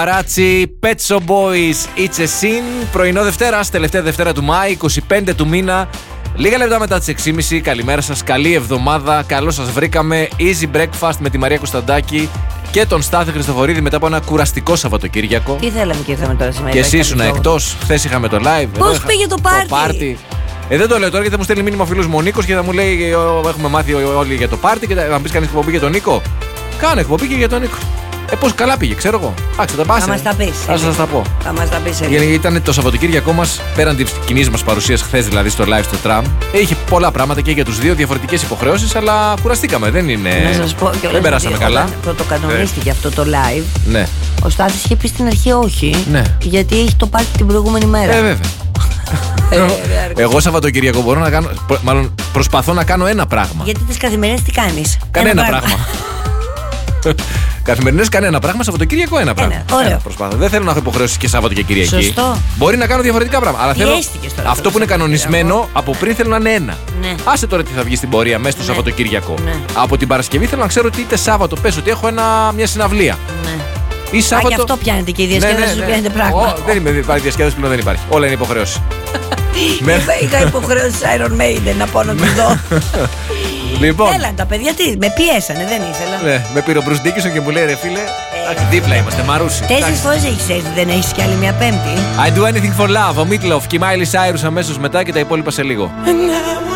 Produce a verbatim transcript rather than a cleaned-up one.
Ράτσι, Pet Shop Boys, It's a Sin. Πρωινό Δευτέρα, τελευταία Δευτέρα του Μάη, είκοσι πέντε του μήνα. Λίγα λεπτά μετά τις έξι και μισή. Καλημέρα σας, καλή εβδομάδα. Καλώς σας βρήκαμε. Easy Breakfast με τη Μαρία Κωνσταντάκη και τον Στάθη Χριστοφορίδη μετά από ένα κουραστικό Σαββατοκύριακο. Τι θέλαμε και ήρθαμε τώρα σήμερα. Και εσύ ήσουν εκτός. Χθες είχαμε το live. Πώς πήγε το πάρτι. Το πάρτι. Ε, δεν το λέω τώρα γιατί θα μου στέλνει μήνυμα ο φίλος μου ο Νίκος και θα μου λέει: έχουμε μάθει όλοι για το πάρτι. Και θα μου πει κανείς εκπομπή για τον Νίκο. Κάνε εκπομπή και για τον Νίκο. Ε, πώς καλά πήγε, ξέρω εγώ. Άξε, τα πάσε. Θα μας τα πεις. Θα σας τα πω. Θα μας τα πεις. Γιατί ήταν το Σαββατοκύριακό μας, πέραν τη κοινή μας παρουσίας χθες δηλαδή στο live στο τραμ. Είχε πολλά πράγματα και για τους δύο διαφορετικές υποχρεώσεις, αλλά κουραστήκαμε. Δεν είναι. Να σας πω και δεν περάσαμε καλά. Πρωτοκανονίστηκε ε. αυτό το live. Ναι. Ο Στάθης είχε πει στην αρχή όχι. Ναι. Γιατί έχει το πάρτι την προηγούμενη μέρα. Ε, βέβαια. Εγώ Σαββατοκύριακο μπορώ να κάνω. Μάλλον προσπαθώ να κάνω ένα πράγμα. Γιατί τις καθημερινές τι κάνεις? Κανένα πράγμα. πράγμα. Καθημερινές κανένα πράγμα, Σαββατοκύριακο ένα πράγμα. Ένα, ωραίο. Ένα, προσπάθω. Δεν θέλω να έχω υποχρεώσεις και Σάββατο και Κυριακή. Σωστό. Μπορεί να κάνω διαφορετικά πράγματα. Αλλά θέλω τώρα αυτό που είναι κανονισμένο από πριν θέλω να είναι ένα. Ναι. Άσε τώρα τι θα βγει στην πορεία μέσα στο ναι. Σαββατοκύριακο. Ναι. Από την Παρασκευή θέλω να ξέρω ότι είτε Σάββατο πες ότι έχω ένα, μια συναυλία. Ναι. Ή Σάββατο. Α, και αυτό πιάνετε και η διασκέδαση ναι, ναι, ναι. πιάνετε πράγμα. Oh, δεν υπάρχει διασκέδαση πλέον, δεν υπάρχει. Όλα είναι υποχρέωση. Είχα υποχρέωση Iron Maiden να πω να του δω. Λοιπόν. Έλα τα παιδιά, τι, με πιέσανε, δεν ήθελα. Ναι, με πήρε ο Bruce Dickinson και μου λέει ρε φίλε, εντάξει, δίπλα είμαστε, μαρούσι. Τέσσερις φορές έχεις έρθει, δεν έχεις κι άλλη μια πέμπτη. I do anything for love, ο Meatloaf και η Miley Cyrus αμέσως μετά και τα υπόλοιπα σε λίγο.